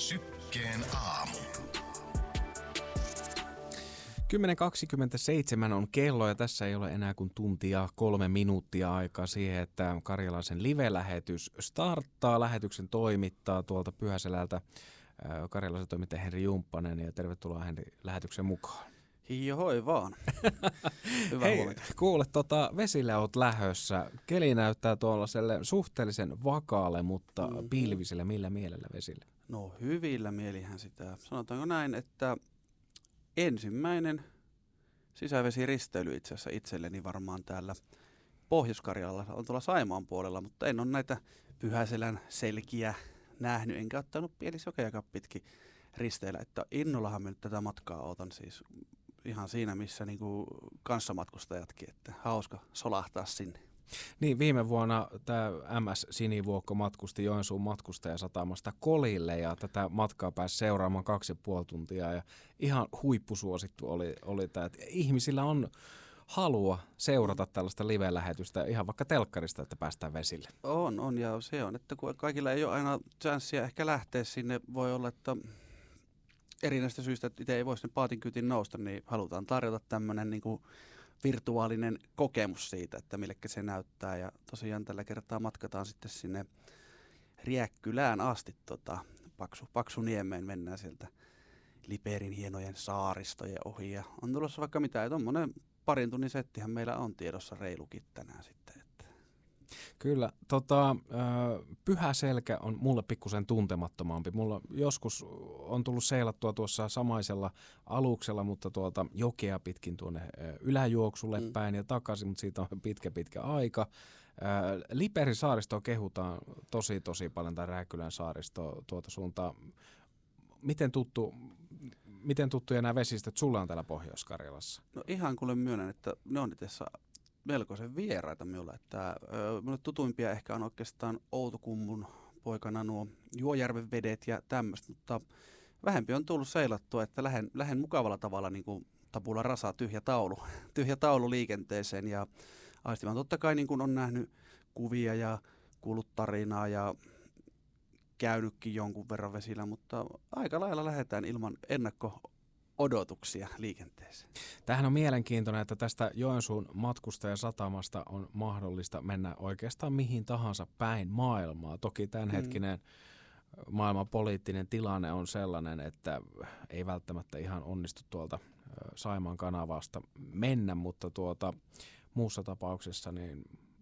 Sykkeen aamu. 10.27 on kello ja tässä ei ole enää kuin tuntia 3 minuuttia aikaa siihen, että Karjalaisen live-lähetys starttaa. Lähetyksen toimittaa tuolta Pyhäselältä Karjalaisen toimittaja Henri Jumppanen ja tervetuloa Henri lähetyksen mukaan. Hoi vaan. Hyvä Hei, kuule, vesillä olet lähössä. Keli näyttää tuollaiselle suhteellisen vakaalle, mutta pilviselle. Millä mielellä vesillä? No hyvillä mielihän sitä. Sanotaanko näin, että ensimmäinen sisävesiristeily itse asiassa itselleni varmaan täällä Pohjois-Karjalalla on tuolla Saimaan puolella, mutta en ole näitä Pyhäselän selkiä nähnyt, enkä ottanut Pielisjokeakaan pitkin risteillä, että innollahan me nyt tätä matkaa otan siis ihan siinä, missä niinku kanssamatkustajatkin, että hauska solahtaa sinne. Niin, viime vuonna tämä MS Sinivuokko matkusti Joensuun matkustajasatamasta Kolille ja tätä matkaa pääsi seuraamaan 2,5 tuntia ja ihan huippusuosittu oli tämä, että ihmisillä on halua seurata tällaista live-lähetystä ihan vaikka telkkarista, että päästään vesille. On ja se on, että kun kaikilla ei ole aina chanssia ehkä lähteä sinne, voi olla, että erinäistä syystä, että itse ei voi sinne paatin kyytiin nousta, niin halutaan tarjota tämmöinen niin kuin virtuaalinen kokemus siitä, että millekä se näyttää. Ja tosiaan tällä kertaa matkataan sitten sinne Riäkkylään asti Paksuniemeen, mennään sieltä Liperin hienojen saaristojen ohi. Ja on tulossa vaikka mitä, ja tuommoinen parin tunnin settihän meillä on tiedossa reilukin tänään sitten. Kyllä, Pyhäselkä on mulle pikkusen tuntemattomampi. Mulla joskus on tullut seilattua tuossa samaisella aluksella, mutta jokea pitkin tuonne yläjuoksulle päin ja takaisin, mutta siitä on pitkä aika. Liperin saaristoa kehutaan tosi paljon, tai Rääkkylän saaristo tuota suuntaan. Miten tuttuja nämä vesistöt sulla on täällä Pohjois-Karjalassa? No ihan kuule myönnän, että ne on itse asiassa melkoisen vieraita minulle. Minulle tutuimpia ehkä on oikeastaan Outokummun poikana nuo Juojärven vedet ja tämmöistä, mutta vähempi on tullut seilattua, että lähden mukavalla tavalla niin kuin tabula rasa, tyhjä taulu liikenteeseen ja aistimaan. Totta kai niin kuin on nähnyt kuvia ja kuullut tarinaa ja käynytkin jonkun verran vesillä, mutta aika lailla lähdetään ilman odotuksia liikenteeseen. Tämähän on mielenkiintoinen, että tästä Joensuun matkustajasatamasta on mahdollista mennä oikeastaan mihin tahansa päin maailmaa. Toki tämänhetkinen maailman poliittinen tilanne on sellainen, että ei välttämättä ihan onnistu tuolta Saimaan kanavasta mennä, mutta muussa tapauksessa niin